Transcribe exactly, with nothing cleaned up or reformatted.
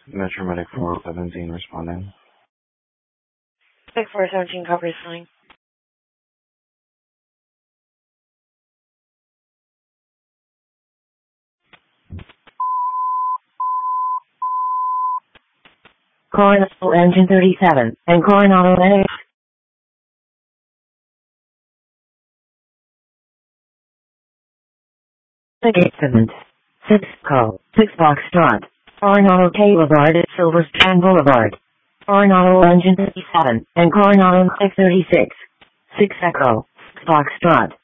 Metro Medic four seventeen responding. Medic four seventeen, copy sign. Coronado Engine thirty-seven, and Coronado N X. Engagement. Six call, six Foxtrot. Coronado Boulevard at Silver Strand Boulevard. Coronado Engine thirty-seven, and Coronado six thirty-six. six Echo, Foxtrot.